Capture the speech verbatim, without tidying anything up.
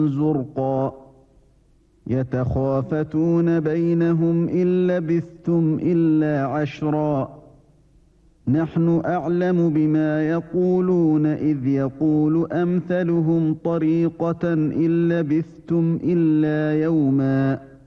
زرقا يتخافتون بينهم إن لبثتم إلا عشرا نحن أعلم بما يقولون إذ يقول أمثلهم طريقة إن لبثتم إلا يوما